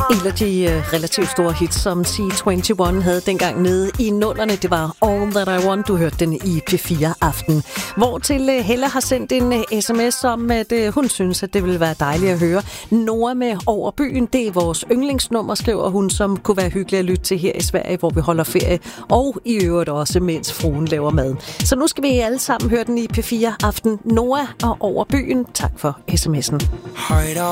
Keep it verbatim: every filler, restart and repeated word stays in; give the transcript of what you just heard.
En af de uh, relativt store hits, som C enogtyve havde dengang nede i nullerne, det var All That I Want. Du hørte den i P fire Aften. Hvor til uh, Helle har sendt en uh, sms om, at uh, hun synes, at det ville være dejligt at høre Nora med Over Byen. Det er vores yndlingsnummer, skriver hun, som kunne være hyggeligt at lytte til her i Sverige, hvor vi holder ferie. Og i øvrigt også, mens fruen laver mad. Så nu skal vi alle sammen høre den i P fire Aften. Nora og Over Byen. Tak for sms'en.